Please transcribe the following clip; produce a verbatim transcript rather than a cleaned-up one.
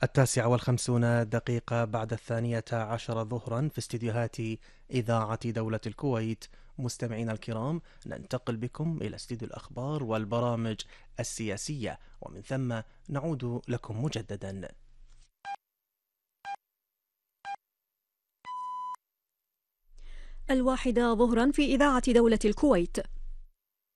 التاسعة والخمسون دقيقة بعد الثانية عشر ظهرا في استديوهات إذاعة دولة الكويت. مستمعينا الكرام، ننتقل بكم إلى استديو الأخبار والبرامج السياسية، ومن ثم نعود لكم مجددا. الواحدة ظهرا في إذاعة دولة الكويت.